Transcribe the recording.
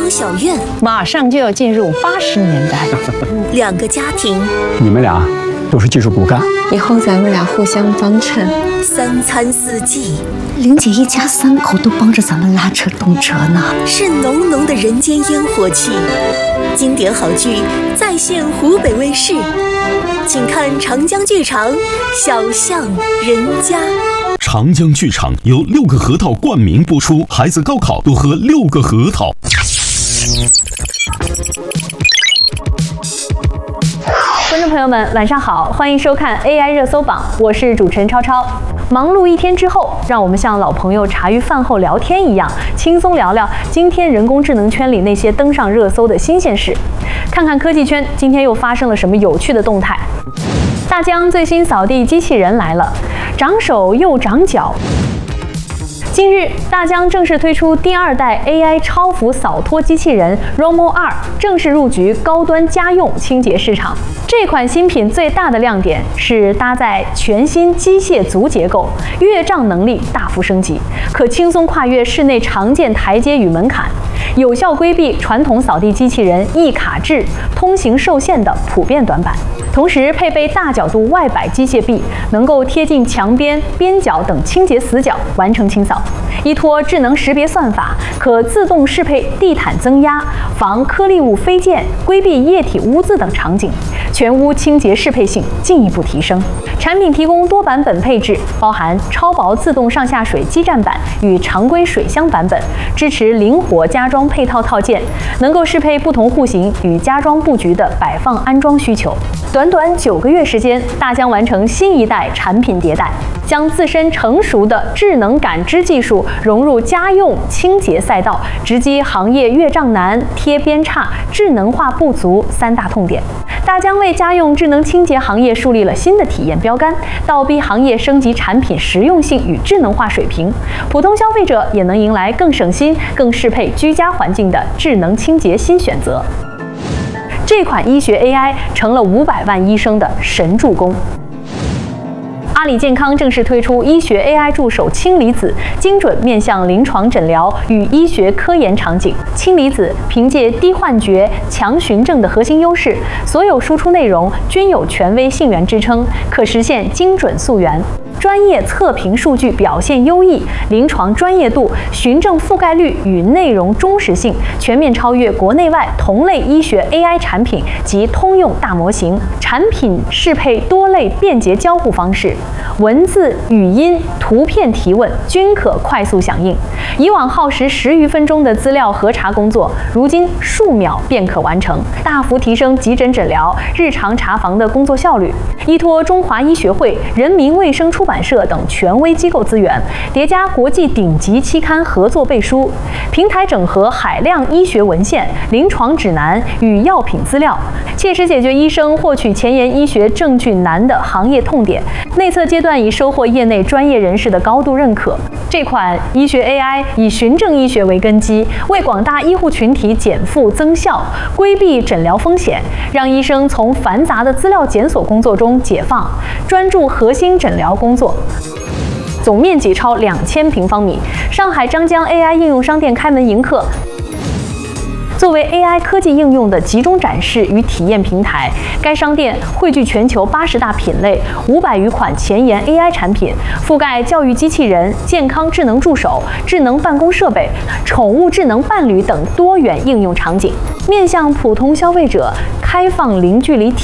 方小院， 马上就要进入80年代。 2个家庭， 你们俩都是技术骨干， 以后咱们俩互相帮衬。 3餐4季， 玲姐一家3口都帮着咱们拉车动车呢， 是浓浓的人间烟火气。经典好剧再现湖北卫视，请看长江剧场《小巷人家》。 长江剧场由6个核桃冠名播出，孩子高考多喝6个核桃。 观众朋友们，晚上好，欢迎收看 AI 热搜榜，我是主持人超超。忙碌一天之后，让我们像老朋友茶余饭后聊天一样，轻松聊聊今天人工智能圈里那些登上热搜的新鲜事，看看科技圈今天又发生了什么有趣的动态。大疆最新扫地机器人来了，长手又长脚。近日，大疆正式推出第2代 AI 超幅扫拖机器人 Romo 2，正式入局高端家用清洁市场。这款新品最大的亮点是搭载全新机械足结构，越障能力大幅升级，可轻松跨越室内常见台阶与门槛，有效规避传统扫地机器人易卡滞、通行受限的普遍短板。同时配备大角度外摆机械臂，能够贴近墙边、边角等清洁死角，完成清扫。依托智能识别算法，可自动适配地毯增压，防颗粒物飞溅，规避液体污渍等场景，全屋清洁适配性进一步提升。产品提供多版本配置，包含超薄自动上下水基站版与常规水箱版本，支持灵活加装配套套件，能够适配不同户型与家装布局的摆放安装需求。短短9个月时间，大疆完成新一代产品迭代，将自身成熟的智能感知技术融入家用清洁赛道，直击行业越障难、贴边差、智能化不足3大痛点。大疆为家用智能清洁行业树立了新的体验标杆，倒逼行业升级产品实用性与智能化水平，普通消费者也能迎来更省心、更适配居家环境的智能清洁新选择。这款医学 AI 成了500万医生的神助攻。阿里健康正式推出医学 AI 助手氢离子，精准面向临床诊疗与医学科研场景。氢离子凭借低幻觉、强循证的核心优势，所有输出内容均有权威信源支撑，可实现精准溯源。专业测评数据表现优异，临床专业度、循证覆盖率与内容忠实性全面超越国内外同类医学 AI 产品及通用大模型。产品适配多类便捷交互方式，文字、语音、图片提问均可快速响应。以往耗时10余分钟的资料核查工作，如今数秒便可完成，大幅提升急诊诊疗、日常查房的工作效率。依托中华医学会、人民卫生出版社等权威机构资源，叠加国际顶级期刊合作背书，平台整合海量医学文献、临床指南与药品资料，切实解决医生获取前沿医学证据难的行业痛点。内测阶段已收获业内专业人士的高度认可。这款医学 AI 以循证医学为根基，为广大医护群体减负增效，规避诊疗风险，让医生从繁杂的资料检索工作中解放，专注核心诊疗工作。总面积超2000平方米，上海张江 AI 应用商店开门迎客。作为 AI 科技应用的集中展示与体验平台，该商店汇聚全球80大品类、500余款前沿 AI 产品，覆盖教育机器人、健康智能助手、智能办公设备、宠物智能伴侣等多元应用场景，面向普通消费者开放零距离体